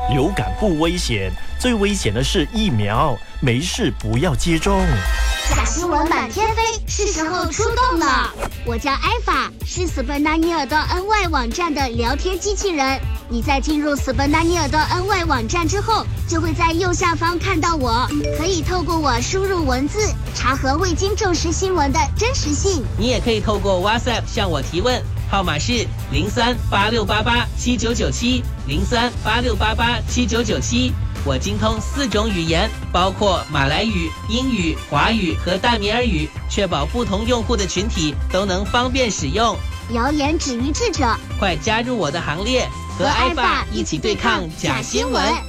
流感不危险，最危险的是疫苗，没事不要接种。 假新闻满天飞，是时候出动了。我叫艾法，是斯本纳尼尔的 NY 网站的聊天机器人。你在进入斯本纳尼尔的 NY 网站之后，就会在右下方看到我，可以透过我输入文字，查核未经证实新闻的真实性。 你也可以透过 WhatsApp 向我提问，号码是0386887997，0386887997。我精通4种语言，包括马来语、英语、华语和大米尔语，确保不同用户的群体都能方便使用。 谣言止于智者， 快加入我的行列，和艾法一起对抗假新闻。